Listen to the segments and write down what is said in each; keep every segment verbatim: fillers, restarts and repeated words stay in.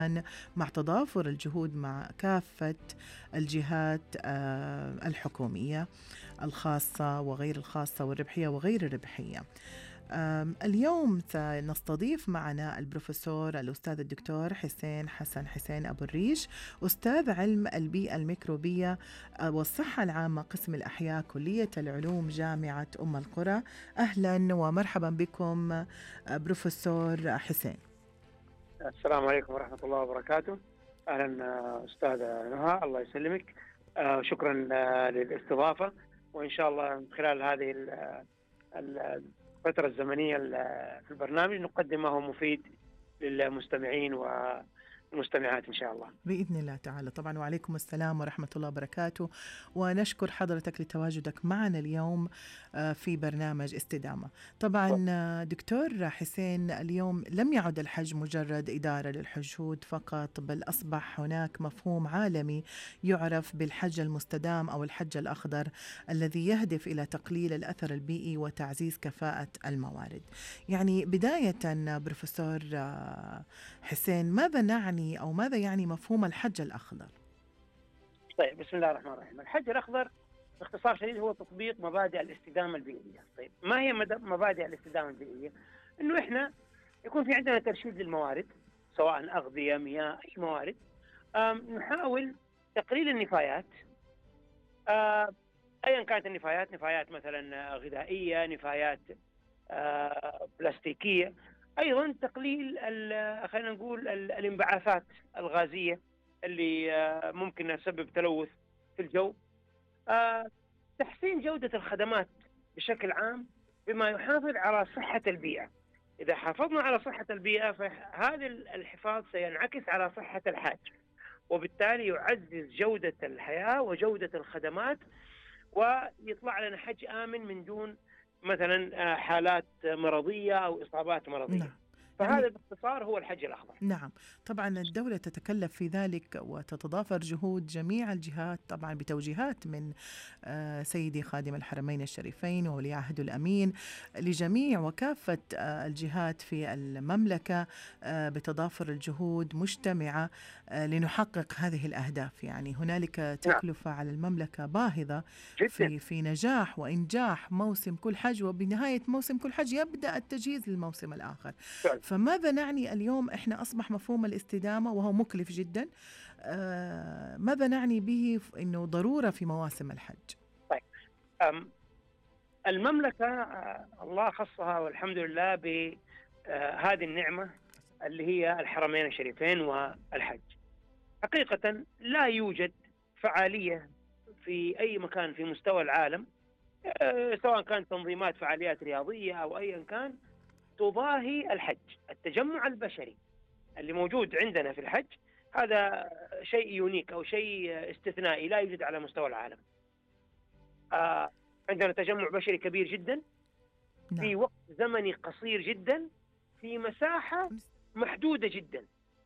مع تضافر الجهود مع كافة الجهات آه، الحكومية الخاصة وغير الخاصة والربحية وغير الربحية. آم، اليوم سنستضيف معنا البروفيسور الأستاذ الدكتور حسين حسن حسين أبو الريش، أستاذ علم البيئة الميكروبية آه، والصحة العامة قسم الأحياء كلية العلوم جامعة أم القرى. أهلا ومرحبا بكم آه، بروفيسور حسين. السلام عليكم ورحمة الله وبركاته. أهلا آه، أستاذة نهى، الله يسلمك. آه، شكرا آه، للاستضافة، وإن شاء الله من خلال هذه ال- ال- الفترة الزمنية ال- في البرنامج نقدم ما هو مفيد للمستمعين والمستمعات إن شاء الله. بإذن الله تعالى. طبعا وعليكم السلام ورحمة الله وبركاته، ونشكر حضرتك لتواجدك معنا اليوم آه، في برنامج استدامة. طبعا آه، دكتور حسين، اليوم لم يعد الحج مجرد إدارة للحشود فقط، بل أصبح هناك مفهوم عالمي يعرف بالحج المستدام أو الحج الأخضر، الذي يهدف إلى تقليل الأثر البيئي وتعزيز كفاءة الموارد. يعني بداية بروفيسور آه، حسين، ماذا نعني أو ماذا يعني مفهوم الحج الأخضر؟ طيب، بسم الله الرحمن الرحيم. الحج الأخضر باختصار شديد هو تطبيق مبادئ الاستدامة البيئية. طيب، ما هي مد- مبادئ الاستدامة البيئية؟ إنه إحنا يكون في عندنا ترشيد للموارد، سواء أغذية، مياه، أي موارد. آم، نحاول تقليل النفايات، آه، ايا كانت النفايات، نفايات مثلا غذائيه، نفايات آه، بلاستيكيه. ايضا تقليل ال- خلينا نقول ال- الانبعاثات الغازيه اللي آه، ممكن أن تسبب تلوث في الجو. آه، تحسين جوده الخدمات بشكل عام بما يحافظ على صحه البيئه. اذا حافظنا على صحه البيئه فهذا الحفاظ سينعكس على صحه الحاج، وبالتالي يعزز جودة الحياة وجودة الخدمات، ويطلع لنا حج آمن من دون مثلا آه، حالات مرضية أو إصابات مرضية. نعم. فهذا يعني باختصار هو الحج الأخضر. نعم، طبعا الدولة تتكلف في ذلك وتتضافر جهود جميع الجهات، طبعا بتوجيهات من آه، سيدي خادم الحرمين الشريفين وولي عهده الأمين لجميع وكافة آه، الجهات في المملكة آه، بتضافر الجهود مجتمعة آه، لنحقق هذه الأهداف. يعني هنالك نعم، تكلفة على المملكة باهظة جدا. في في نجاح وإنجاح موسم كل حج، وبنهاية موسم كل حج يبدأ التجهيز للموسم الآخر. فعلا. فماذا نعني اليوم؟ إحنا أصبح مفهوم الاستدامة وهو مكلف جدا. آه ماذا نعني به أنه ضرورة في مواسم الحج؟ طيب، أم المملكة آه، الله خصها والحمد لله بهذه النعمة اللي هي الحرمين الشريفين والحج. حقيقة لا يوجد فعالية في أي مكان في مستوى العالم، آه، سواء كانت تنظيمات فعاليات رياضية أو أيا كان، تضاهي الحج. التجمع البشري اللي موجود عندنا في الحج هذا شيء يونيك أو شيء استثنائي لا يوجد على مستوى العالم. آه، عندنا تجمع بشري كبير جدا نعم. في وقت زمني قصير جدا في مساحة محدودة جدا.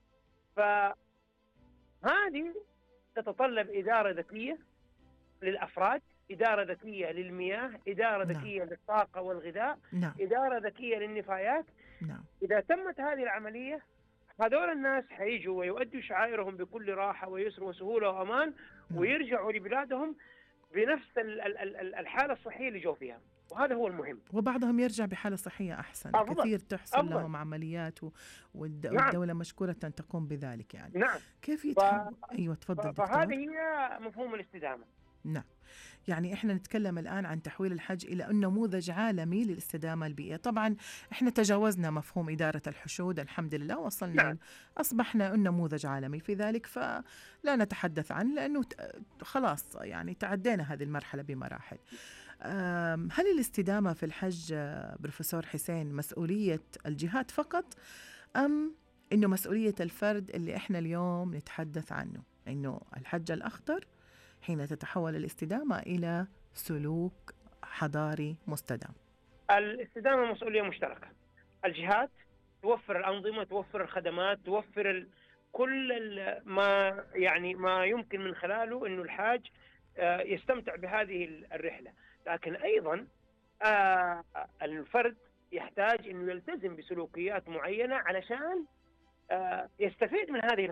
فهذه تتطلب إدارة ذكية للأفراد، إدارة ذكية للمياه، إدارة نعم. ذكية للطاقة والغذاء، نعم. إدارة ذكية للنفايات. نعم. إذا تمت هذه العملية هذول الناس حيجوا ويؤدوا شعائرهم بكل راحة ويسر وسهولة وأمان، نعم. ويرجعوا لبلادهم بنفس ال- ال- ال- الحالة الصحية اللي جو فيها، وهذا هو المهم. وبعضهم يرجع بحالة صحية أحسن، أفضل. كثير تحصل أفضل. لهم عمليات و- والد- نعم. والدولة مشكورة تقوم بذلك. يعني نعم. كيف ف... يتحول؟ أيوة ف... تفضل فهذه دكتور. هي مفهوم الاستدامة. نعم. يعني إحنا نتكلم الآن عن تحويل الحج إلى نموذج عالمي للاستدامة البيئية. طبعا إحنا تجاوزنا مفهوم إدارة الحشود الحمد لله، وصلنا نعم. أصبحنا نموذج عالمي في ذلك، فلا نتحدث عنه لأنه ت- خلاص يعني تعدينا هذه المرحلة بمراحل. أم، هل الاستدامة في الحج آه، بروفيسور حسين مسؤولية الجهات فقط، أم إنه مسؤولية الفرد اللي إحنا اليوم نتحدث عنه، إنه الحج الأخضر حين تتحول الاستدامة إلى سلوك حضاري مستدام؟ الاستدامة مسؤولية مشتركة. الجهات توفر الأنظمة، توفر الخدمات، توفر ال... كل ال... ما يعني ما يمكن من خلاله إنه الحاج آه، يستمتع بهذه ال- الرحلة. لكن أيضا آه، الفرد يحتاج إنه يلتزم بسلوكيات معينة علشان آه، يستفيد من هذه